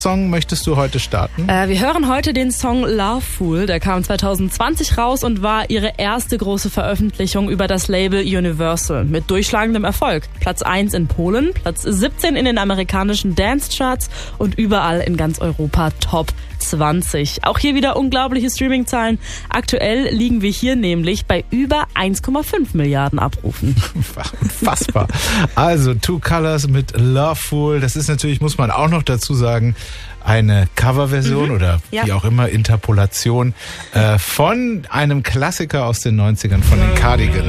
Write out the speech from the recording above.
Song möchtest du heute starten? Wir hören heute den Song Love Fool. Der kam 2020 raus und war ihre erste große Veröffentlichung über das Label Universal mit durchschlagendem Erfolg. Platz 1 in Polen, Platz 17 in den amerikanischen Dance-Charts und überall in ganz Europa Top 20. Auch hier wieder unglaubliche Streaming-Zahlen. Aktuell liegen wir hier nämlich bei über 1,5 Milliarden Abrufen. Unfassbar. Also Two Colors mit Love Fool. Das ist natürlich, muss man auch noch dazu sagen, eine Coverversion oder wie auch immer, Interpolation von einem Klassiker aus den 90ern, von den Cardigans.